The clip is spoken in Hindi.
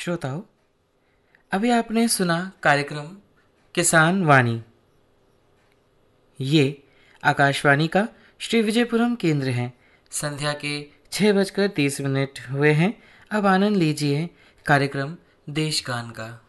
श्रोताओं, अभी आपने सुना कार्यक्रम किसान वाणी। ये आकाशवाणी का श्री विजयपुरम केंद्र है। संध्या के 6:30 हुए हैं। अब आनंद लीजिए कार्यक्रम देशगान का।